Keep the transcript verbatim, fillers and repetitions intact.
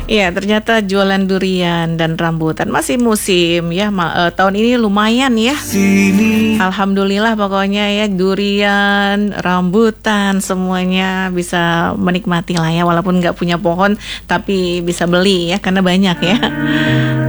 Iya, ternyata jualan durian dan rambutan masih musim ya. Ma- eh, tahun ini lumayan ya. Alhamdulillah pokoknya ya, durian, rambutan semuanya bisa menikmati lah ya, walaupun nggak punya pohon tapi bisa beli ya karena banyak ya.